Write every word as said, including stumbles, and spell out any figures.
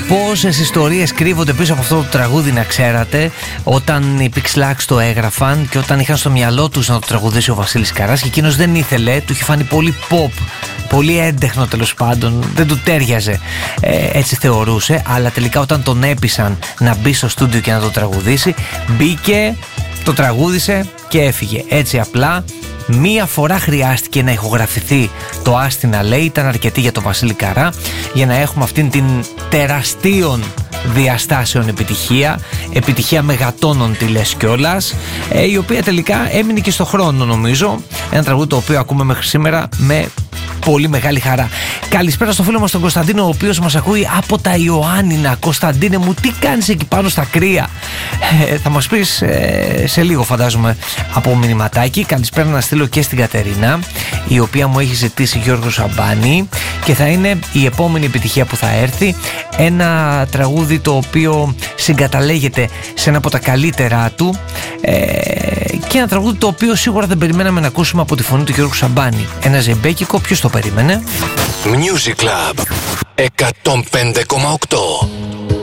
Πόσες ιστορίες κρύβονται πίσω από αυτό το τραγούδι, να ξέρατε, όταν οι Pixlax το έγραφαν και όταν είχαν στο μυαλό τους να το τραγουδήσει ο Βασίλης Καράς και εκείνος δεν ήθελε, του είχε φανεί πολύ pop, πολύ έντεχνο τέλος πάντων, δεν του τέριαζε, ε, έτσι θεωρούσε, αλλά τελικά όταν τον έπεισαν να μπει στο στούντιο και να το τραγουδήσει, μπήκε, το τραγούδισε και έφυγε. Έτσι απλά, μία φορά χρειάστηκε να ηχογραφηθεί το Άστινα λέει, ήταν αρκετή για τον Βασίλη Καρά για να έχουμε αυτήν την τεραστίων διαστάσεων επιτυχία, επιτυχία μεγατόνων τη λες κιόλας, ε, η οποία τελικά έμεινε και στο χρόνο νομίζω, ένα τραγούδι το οποίο ακούμε μέχρι σήμερα με πολύ μεγάλη χαρά. Καλησπέρα στο φίλο μας τον Κωνσταντίνο, ο οποίος μας ακούει από τα Ιωάννινα. Κωνσταντίνε μου, τι κάνεις εκεί πάνω στα κρύα? Ε, θα μας πεις ε, σε λίγο φαντάζομαι από μηνυματάκι. Καλησπέρα να στείλω και στην Κατερίνα, η οποία μου έχει ζητήσει Γιώργο Σαμπάνη και θα είναι η επόμενη επιτυχία που θα έρθει. Ένα τραγούδι το οποίο συγκαταλέγεται σε ένα από τα καλύτερά του ε, και ένα τραγούδι το οποίο σίγουρα δεν περιμέναμε να ακούσουμε από τη φωνή του Γιώργου Σαμπάνη. Ένα ζεμπέκικο, ποιος το περίμενε? Music Club εκατόν πέντε κόμμα οκτώ.